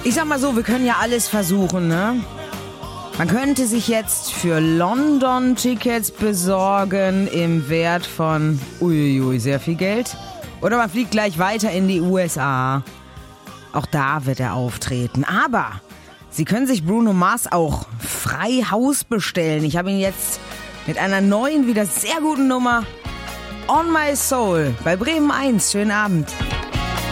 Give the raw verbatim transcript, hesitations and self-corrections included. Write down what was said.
Ich sag mal so, wir können ja alles versuchen, ne? Man könnte sich jetzt für London Tickets besorgen im Wert von, uiuiui, sehr viel Geld. Oder man fliegt gleich weiter in die U S A. Auch da wird er auftreten. Aber Sie können sich Bruno Mars auch frei Haus bestellen. Ich habe ihn jetzt mit einer neuen, wieder sehr guten Nummer On My Soul bei Bremen eins. Schönen Abend.